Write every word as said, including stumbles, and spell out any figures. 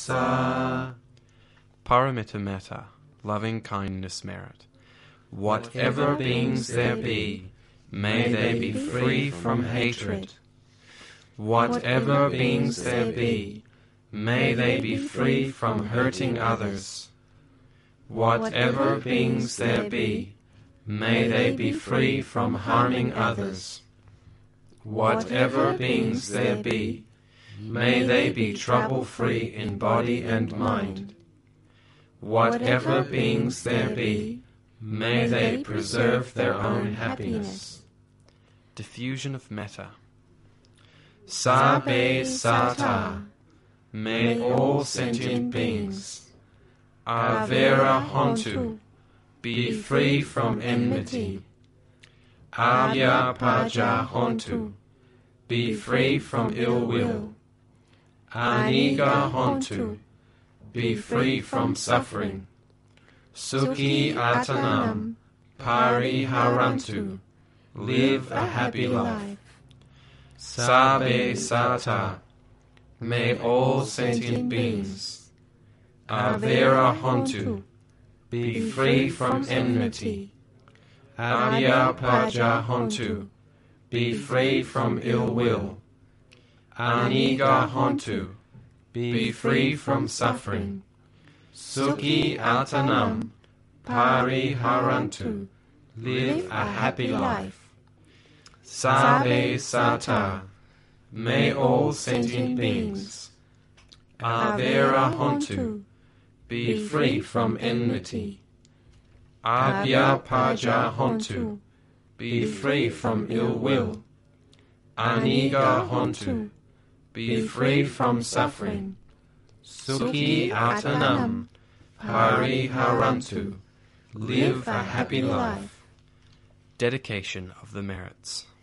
Sa. Paramita metta, loving kindness merit. Whatever beings there be, may they be free from hatred. Whatever beings there be, may they be free from hurting others. Whatever beings there be, may they be free from harming others. Whatever beings there be, may they be trouble-free in body and mind. Whatever beings there be, may they preserve their own happiness. Diffusion of metta. Sabbe Sata, may all sentient beings, Avera Hontu, be free from enmity. Avya Paja Hontu, be free from ill will. Aniga Hontu, be free from suffering. Sukhi Atanam, Pariharantu, live a happy life. Sabbe Sata, may all sentient beings, Avera Hontu, be free from enmity. Avya Paja Hontu, be free from ill will. Aniga Hontu, be free from suffering. Sukhi Atanam, Pariharantu, live a happy life. Sabbe Sata, may all sentient beings, Avera Hontu, be free from enmity. Avya Paja Hontu, be free from ill will. Aniga Hontu, be free from suffering. Sukhi Atanam, Pariharantu, live a happy life. Dedication of the merits.